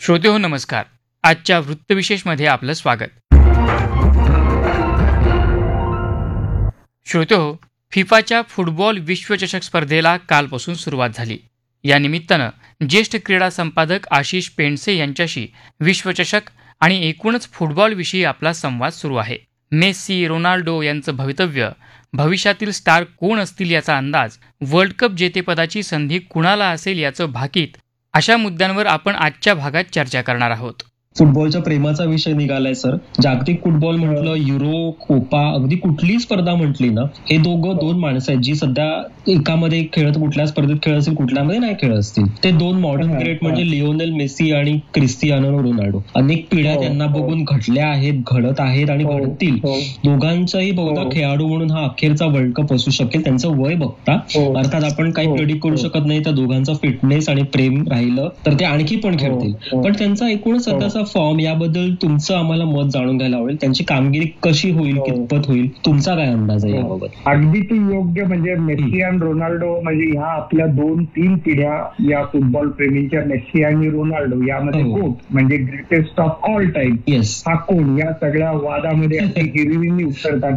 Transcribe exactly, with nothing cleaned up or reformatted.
श्रोतेहो नमस्कार. आजच्या वृत्तविशेषमध्ये आपलं स्वागत. श्रोतेहो, फिफाच्या फुटबॉल विश्वचषक स्पर्धेला कालपासून सुरुवात झाली. या निमित्तानं ज्येष्ठ क्रीडा संपादक आशिष पेंडसे यांच्याशी विश्वचषक आणि एकूणच फुटबॉलविषयी आपला संवाद सुरू आहे. मेस्सी, रोनाल्डो यांचं भवितव्य, भविष्यातील स्टार कोण असतील याचा अंदाज, वर्ल्ड कप जेतेपदाची संधी कुणाला असेल याचं भाकीत, अशा मुद्द्यांवर आपण आजच्या भागात चर्चा करणार आहोत. फुटबॉलच्या प्रेमाचा विषय निघालाय सर. जागतिक फुटबॉल म्हटलं, युरो, कोपा, अगदी कुठलीही स्पर्धा म्हटली ना, हे दोघं दोन माणसं आहेत जी सध्या एकामध्ये खेळत, कुठल्या स्पर्धेत खेळत असतील, कुठल्यामध्ये नाही खेळत असतील. ते दोन मॉडर्न ग्रेट म्हणजे लिओनेल मेसी आणि क्रिस्टियानो रोनाल्डो. अनेक पिढ्या त्यांना बघून घडल्या आहेत, घडत आहेत आणि घडतील. दोघांचाही बहुधा खेळाडू म्हणून हा अखेरचा वर्ल्ड कप असू शकेल. त्यांचं वय बघता अर्थात आपण काही प्रेडिक्ट करू शकत नाही. त्या दोघांचा फिटनेस आणि प्रेम राहिलं तर ते आणखी पण खेळतील. पण त्यांचा एकूणच सध्याचा फॉर्म, याबद्दल तुमचं आम्हाला मत जाणून घ्यायला आवडेल. त्यांची कामगिरी कशी होईल, कितपत होईल, तुमचा काय अंदाज आहे याबाबत? अगदी ती योग्य. म्हणजे मेस्सी आणि रोनाल्डो म्हणजे ह्या आपल्या दोन तीन पिढ्या या फुटबॉल प्रेमींच्या. मेस्सी आणि रोनाल्डो यामध्ये कोण म्हणजे greatest of all time yes हा कोण, या सगळ्या वादामध्ये हिरवीने उतरतात.